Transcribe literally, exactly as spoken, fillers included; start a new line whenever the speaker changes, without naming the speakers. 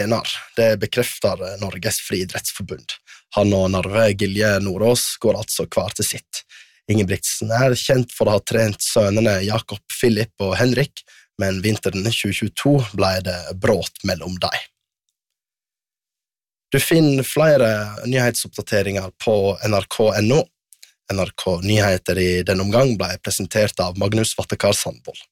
trener. Det bekrefter Norges friidrettsforbund. Han og Narve Gilje Nordås går altså hver til sitt. Ingebrigtsen er kjent for å ha trent sønnene Jakob, Philip og Henrik, men vinteren tjue tjueto ble det brått mellom dem. Du finner flere nyhetsoppdateringer på N R K punktum no. N R K Nyheter i denne omgang ble presentert av Magnus Vattekar Sandvold.